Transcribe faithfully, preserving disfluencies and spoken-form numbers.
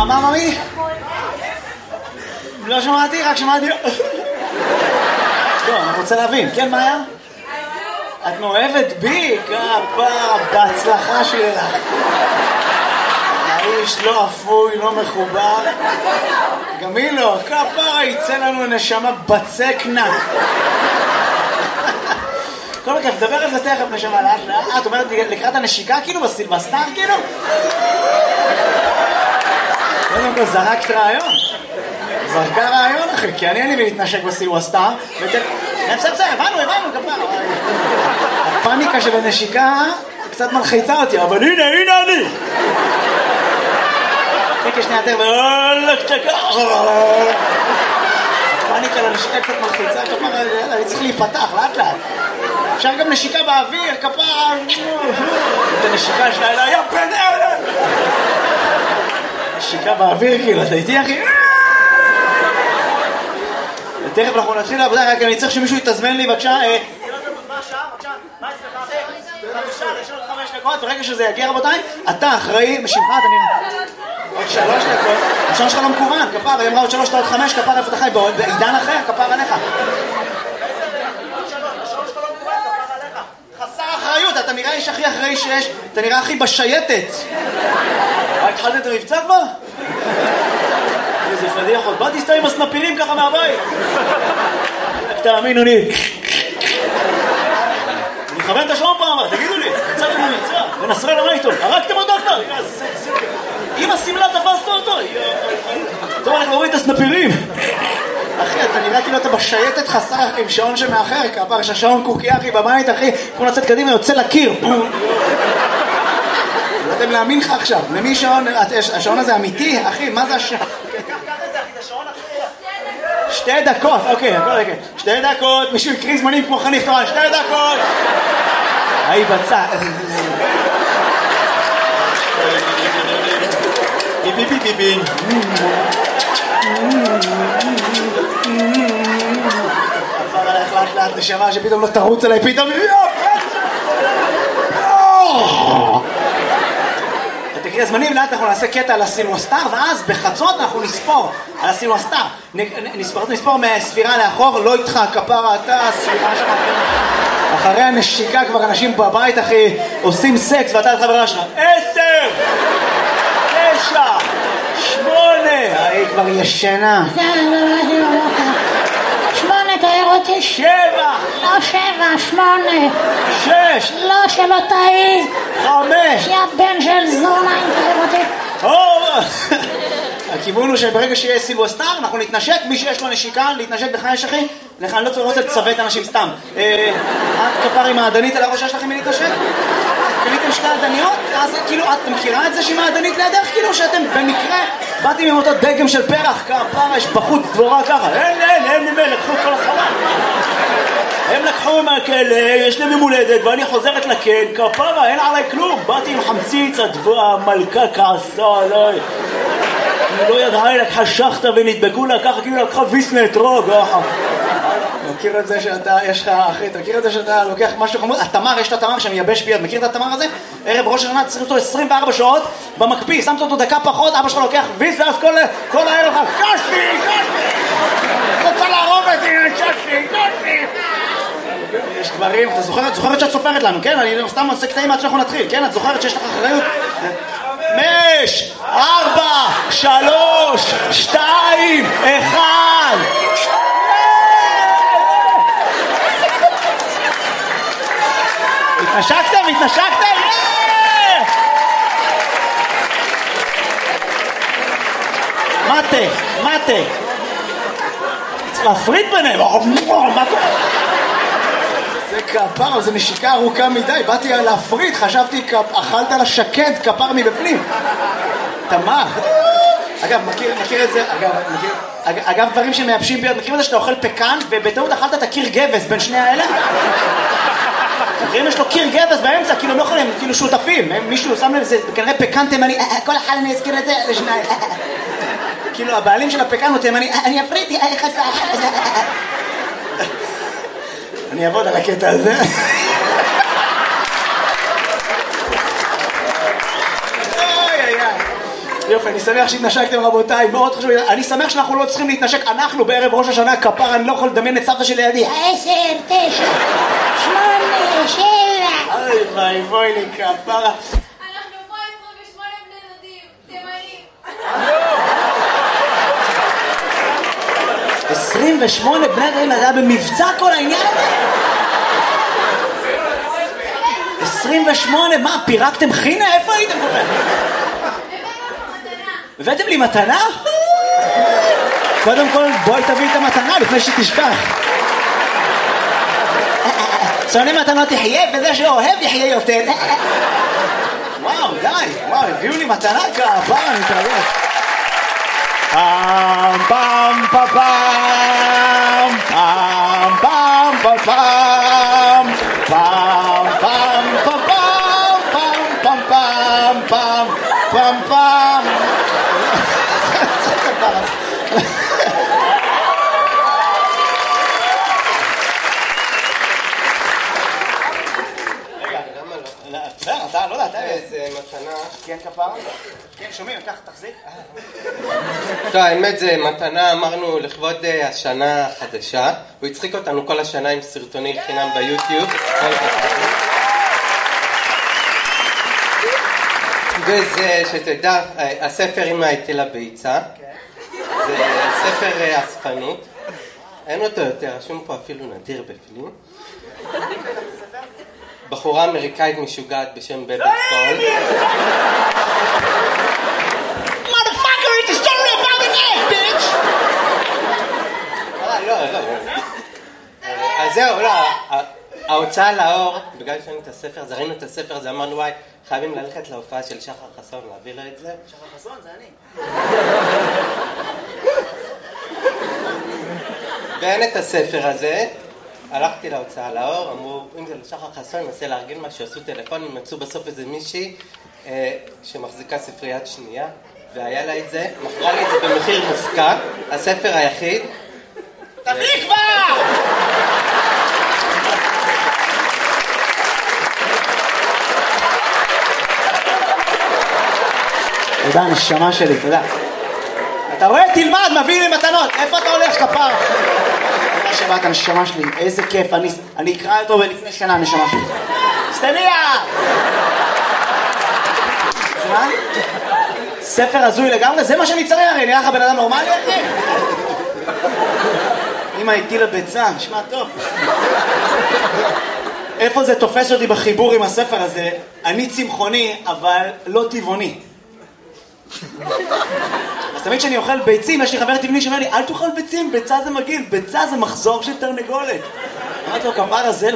מה, מה, ממי? לא שמעתי, רק שמעתי... לא, אני רוצה להבין. כן, מה היה? את מאוהבת בי? כפרה, בהצלחה שלך. האיש לא אפוי, לא מחובר. גם היא לא, כפרה, יצא לנו נשמה בצקנה. כל מקרה, תדבר על זה תכף נשמה לאט לאט. את אומרת לקראת הנשיקה כאילו בסילבסטר כאילו? קודם כל זרקת רעיון. זרקה רעיון אחי, כי אני אין לי להתנשק בסילבסטר. בסדר, בסדר, הבנו, הבנו, כפרה. הפאניקה של הנשיקה קצת מלחיצה אותי, אבל הנה, הנה אני. תקי שנייה יותר ואולק תקה. הפאניקה לנשיקה קצת מלחיצה, כפרה, אני צריך להיפתח לאט לאט. אפשר גם נשיקה באוויר, כפרה. את הנשיקה שלה אלה, יא בן אלן. נשיקה באוויר כאילו, אתה איתי אחי? תכף אנחנו נתחיל לעבודה, רק אני צריך שמישהו יתזמן לי בבקשה. מה השעה? בבקשה, מה אצלך? חמישה, יש עוד חמש דקות, ברגע שזה יגיע רבותיי, אתה אחראי, משמך, אתה נראה. עוד שלוש דקות, השעון שלך לא מקוון, כפר, היא אמרה עוד שלוש, עוד חמש, כפר איפה אתה חי, בעידן אחר, כפר עליך. חסר אחריות, אתה נראה איש הכי אחראי שיש, אתה נראה הכי בשייטת. התחלת את המבצע כבר? איזה פדיח עוד, באתי סתם עם הסנפירים ככה מהבית. תאמינו לי. אני מכוון את השעון פעם, תגידו לי, יצאתם למבצע, ונסראללה מה איתו? הרגתם אותו כבר? אמא סמלה תפסת אותו. טוב, אנחנו רואים את הסנפירים. אחי, אתה נראה כאילו אתה בשייטת חסר עם שעון שמאחר, כפר שהשעון קוקי אחי בבית אחי, כמו לצאת קדימה יוצא לקיר. לא יודעים להאמין לך עכשיו, למי שעון, השעון הזה אמיתי? אחי, מה זה השעון? שתי דקות, אוקיי, הכל אוקיי. שתי דקות, מישהו יקריא זמנים כמו חניך תורה, שתי דקות. היי בצע. ביבי ביבי ביבי. עבר עליך לאט לאט נשמה שפתאום לא תרוץ עליי, פתאום... תקריא הזמנים, לאט אנחנו נעשה קטע על הסילבסטר, ואז בחצות אנחנו נספור על הסילבסטר. נספור, נספור מהספירה לאחור, לא איתך, כפרה, אתה, הספירה שלך. אחרי הנשיקה כבר אנשים בבית, אחי, עושים סקס, ואתה לחברה שלך. עשר! תשע! שמונה! היא כבר ישנה. שמונה, תאר אותי. שבע! לא שבע, שמונה. שש! לא, שלא תאי. חמש! יא בן של זונה, אם תאר אותי. הכיוון הוא שברגע שיהיה סילבסטר, אנחנו נתנשק, מי שיש לו נשיקה, להתנשק בחי יש אחי, לך אני לא רוצה לצוות אנשים סתם. את כפר עם העדנית על הראש שלכם מי להתנשק? קניתם שתי עדניות? אז כאילו, את מכירה את זה שהיא מעדנית לידך? כאילו שאתם במקרה באתם עם אותו דגם של פרח, כפרה, יש בחוץ דבורה ככה, אין, אין, אין ממי, לקחו כל החלל. הם לקחו מהכלא, יש להם ממולדת, ואני חוזרת לכן, כפרה, אין עליי כלום. באתי עם חמציץ, הדבורה, המלכה כעסה עליי. היא לא ידעה, היא לקחה שחטה ונדבקו לה ככה, כאילו לקחה ויסנה אתרוג. מכיר את זה שאתה, יש לך, אחי, אתה מכיר את זה שאתה לוקח משהו חמוד? התמר, יש את התמר שמייבש ביד, מכיר את התמר הזה? ערב ראש השנה, צריך אותו עשרים וארבע שעות במקפיא, שמת אותו דקה פחות, אבא שלך לוקח ויס, ואז כל, כל הערב לך, קשי, קשי! רוצה להרוג אותי, קשי, קשי! יש דברים, אתה זוכרת, זוכרת שאת סופרת לנו, כן? אני סתם עושה קטעים עד שאנחנו נתחיל, כן? את זוכרת שיש לך אחריות? חמש, ארבע, שלוש, שתיים, אחד! התנשקתם? התנשקתם? מטה, מטה. צריך להפריד ביניהם. מה קורה? זה כפר, זה נשיקה ארוכה מדי. באתי להפריד, חשבתי אכלת לשקד כפר מבפנים. תמר. אגב, מכיר, מכיר את זה, אגב, מכיר, אגב, דברים שמייבשים ביד, מכיר את זה שאתה אוכל פקן ובטעות אכלת את הקיר גבס בין שני האלה? אם יש לו קיר גבס באמצע, כאילו הם לא יכולים, כאילו שותפים, מישהו שם לב, זה כנראה פקן תימני, כל אחד אני אזכיר את זה לשניים. כאילו הבעלים של הפקן הוא תימני, אני אפריתי, אני אעבוד על הקטע הזה. יופי, אני שמח שהתנשקתם רבותיי, מאוד חשוב, אני שמח שאנחנו לא צריכים להתנשק, אנחנו בערב ראש השנה כפר, אני לא יכול לדמיין את סבתא שלי לידי. עשר, תשע, שמונה, שבע. אוי ביי, בואי לי כפרה. אנחנו פה עשרים ושמונה בני דודים, תימנים. עשרים ושמונה בני דודים, זה היה במבצע כל העניין הזה? עשרים ושמונה, מה, פירקתם חינה? איפה הייתם כל כך? הבאתם לי מתנה? קודם כל בואי תביא את המתנה לפני שתשכח. שונא מתנות תחיה וזה שאוהב יחיה יותר. וואו די, וואו הביאו לי מתנה כפר, אני מתרגש. פעם פעם פעם פעם פעם פעם פעם פעם פעם פעם פעם פעם פעם פעם פעם. אתה לא יודע, אתה איזה מתנה. כן כפר? כן שומעים, ככה תחזיק. טוב, האמת זה מתנה, אמרנו לכבוד השנה החדשה. הוא הצחיק אותנו כל השנה עם סרטוני חינם ביוטיוב. וזה, שתדע, הספר אמא הטילה ביצה. זה ספר אספנות. אין אותו יותר, רשום פה אפילו נדיר בפנים. בחורה אמריקאית משוגעת בשם בבת קול. Motherfucker, it's a story about an egg, bitch! לא, לא. אז זהו, לא. ההוצאה לאור, בגלל שראינו את הספר, אז ראינו את הספר הזה, אמרנו וואי, חייבים ללכת להופעה של שחר חסון, להביא לו את זה. שחר חסון, זה אני. ואין את הספר הזה. הלכתי להוצאה לאור, אמרו, אם זה לשחר חסון, ננסה להרגיל משהו, עשו טלפון, מצאו בסוף איזה מישהי אה, שמחזיקה ספריית שנייה, והיה לה את זה, מכרה לי את זה במחיר מופקע, הספר היחיד. תביא כבר! תודה, נשמה שלי, תודה. אתה רואה? תלמד, מביא לי מתנות. איפה אתה הולך, כפר? תודה שבאת, נשמה שלי. איזה כיף. אני, אני אקרא אותו בלפני שנה, נשמה שלי. סטניה! זה מה? ספר הזוי לגמרי? זה מה שאני צריך, הרי נראה לך בן אדם נורמלי, אחי? אמא הטילה ביצה, נשמע טוב. איפה זה תופס אותי בחיבור עם הספר הזה? אני צמחוני, אבל לא טבעוני. אז תמיד כשאני אוכל ביצים, יש לי חבר טבעוני שאומר לי, אל תאכל ביצים, ביצה זה מגעיל, ביצה זה מחזור של תרנגולת. אמרתי לו, כפר הזה,